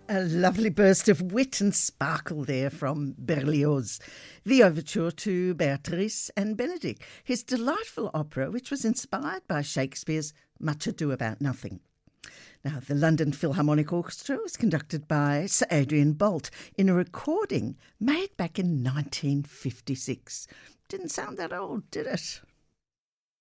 A lovely burst of wit and sparkle there from Berlioz. The overture to Beatrice and Benedick, his delightful opera which was inspired by Shakespeare's Much Ado About Nothing. Now, the London Philharmonic Orchestra was conducted by Sir Adrian Boult in a recording made back in 1956. Didn't sound that old, did it?